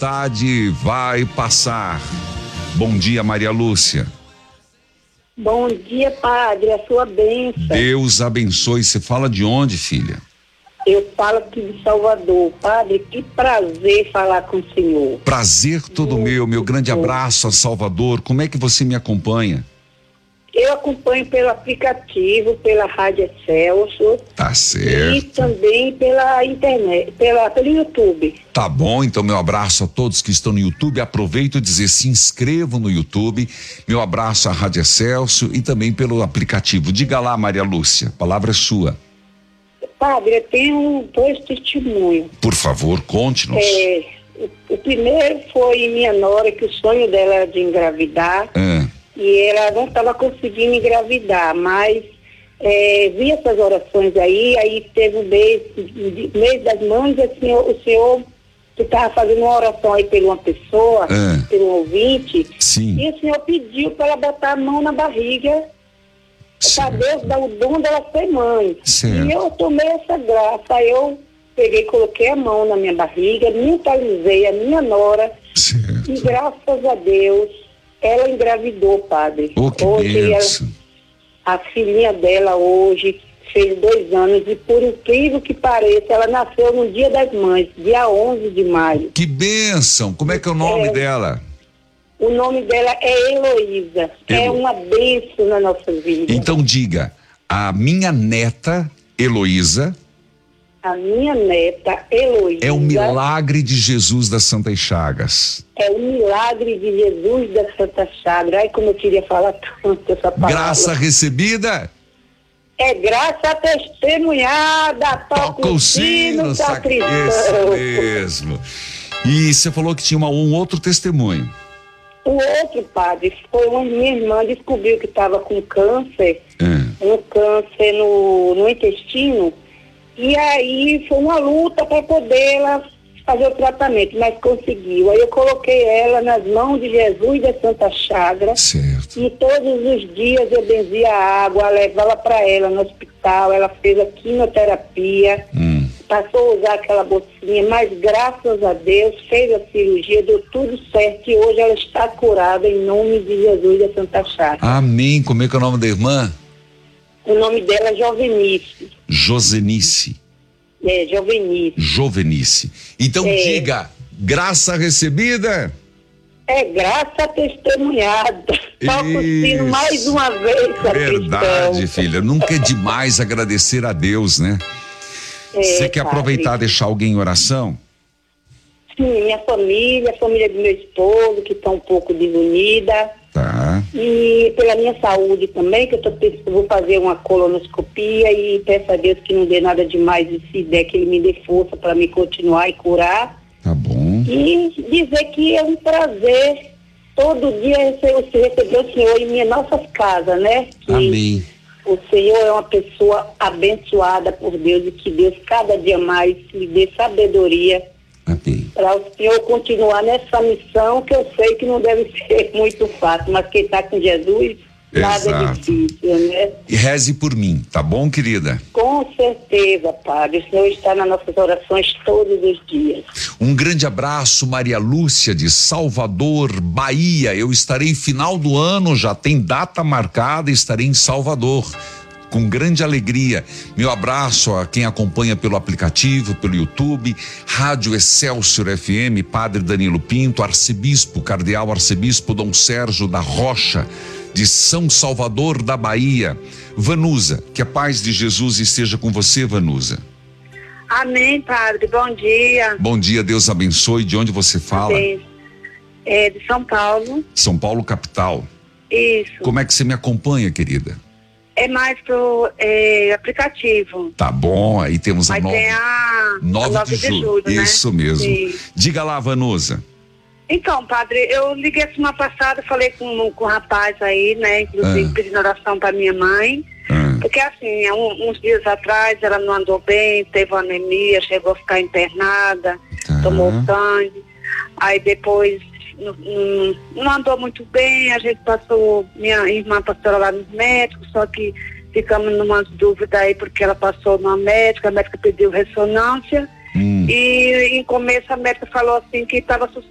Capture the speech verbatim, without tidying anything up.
tempestade vai passar. Bom dia, Maria Lúcia. Bom dia, padre, a sua bênção. Deus abençoe. Você fala de onde, filha? Eu falo aqui de Salvador. Padre, que prazer falar com o senhor. Prazer todo Muito meu, meu grande bom. abraço a Salvador. Como é que você me acompanha? Eu acompanho pelo aplicativo, pela Rádio Excelsior. Tá certo. E também pela internet, pela, pelo YouTube. Tá bom, então meu abraço a todos que estão no YouTube. Aproveito e dizer, se inscrevam no YouTube. Meu abraço à Rádio Excelsior e também pelo aplicativo. Diga lá, Maria Lúcia, a palavra é sua. Padre, eu tenho dois testemunhos. Por favor, conte-nos. É, o, o primeiro foi minha nora, que o sonho dela era de engravidar. Ah. E ela não estava conseguindo engravidar, mas é, vi essas orações aí, aí teve um mês, mês das mães, assim, o senhor que estava fazendo uma oração aí por uma pessoa, Ah. por um ouvinte, Sim. e o senhor pediu para ela botar a mão na barriga, para Deus dar o dom dela ser mãe. Certo. E eu tomei essa graça, aí eu peguei, coloquei a mão na minha barriga, mentalizei a minha nora, Certo. e graças a Deus, ela engravidou, padre. Oh, que hoje ela, bênção. a filhinha dela hoje fez dois anos e, por incrível que pareça, ela nasceu no Dia das Mães, dia onze de maio. Que bênção. Como é que é o nome É. dela? O nome dela é Heloísa. É Elo- uma bênção na nossa vida. Então diga, a minha neta Heloísa A minha neta Heloísa é o milagre de Jesus das Santas Chagas. é o milagre de Jesus da Santa Chaga. Ai, como eu queria falar tanto essa palavra. Graça recebida. É graça testemunhada, toca o sino, sac- sacristão. Isso mesmo. E você falou que tinha uma- um outro testemunho. O outro, padre, foi uma minha irmã descobriu que estava com câncer, É. um câncer no, no intestino, e aí foi uma luta para poder ela fazer o tratamento, mas conseguiu. Aí eu coloquei ela nas mãos de Jesus da Santa Chagra, Certo. e todos os dias eu benzia a água, levava para ela no hospital, ela fez a quimioterapia, Hum. passou a usar aquela bolsinha, mas graças a Deus fez a cirurgia, deu tudo certo e hoje ela está curada em nome de Jesus da Santa Chaga. Amém. Como é que é o nome da irmã? O nome dela é Jovenice. Josenice. É, Jovenice. Jovenice. Então É. diga, graça recebida. É graça testemunhada. Toca o sino mais uma vez, Verdade, sacristão. filha. Nunca é demais agradecer a Deus, né? É, Você quer padre. aproveitar e deixar alguém em oração? Sim, minha família, a família do meu esposo, que está um pouco desunida. Tá. E pela minha saúde também, que eu tô pensando, vou fazer uma colonoscopia e peço a Deus que não dê nada demais e se der que ele me dê força para me continuar e curar. Tá bom. E dizer que é um prazer todo dia receber, receber o Senhor em minhas nossas casas, né? Que Amém. o Senhor é uma pessoa abençoada por Deus e que Deus cada dia mais lhe dê sabedoria Amém. para o Senhor continuar nessa missão, que eu sei que não deve ser muito fácil, mas quem está com Jesus, nada é Exato. difícil, né? E reze por mim, tá bom, querida? Com certeza, Padre, o Senhor está nas nossas orações todos os dias. Um grande abraço, Maria Lúcia de Salvador, Bahia. Eu estarei final do ano, já tem data marcada, estarei em Salvador. Com grande alegria. Meu abraço a quem acompanha pelo aplicativo, pelo YouTube, Rádio Excelsior F M, Padre Danilo Pinto, Arcebispo, Cardeal Arcebispo Dom Sérgio da Rocha, de São Salvador da Bahia. Vanusa, que a paz de Jesus esteja com você, Vanusa. Amém, Padre, bom dia. Bom dia, Deus abençoe. De onde você fala? Amém. É de São Paulo, São Paulo, capital. isso. Como é que você me acompanha, querida? É mais pro é, aplicativo. Tá bom, aí temos a Mas nove, tem a nove a de julho. né? Isso mesmo. Sim. Diga lá, Vanusa. Então, Padre, eu liguei semana passada, falei com, com o rapaz aí, né? Inclusive Ah. pedindo oração para minha mãe. Ah, Porque assim, há um- uns dias atrás ela não andou bem, teve uma anemia, chegou a ficar internada, Tá. tomou sangue. Aí depois não, não- não andou muito bem, a gente passou, minha irmã passou ela lá nos médicos, só que ficamos numas dúvidas aí porque ela passou numa médica, a médica pediu ressonância. hum, E em começo a médica falou assim que estava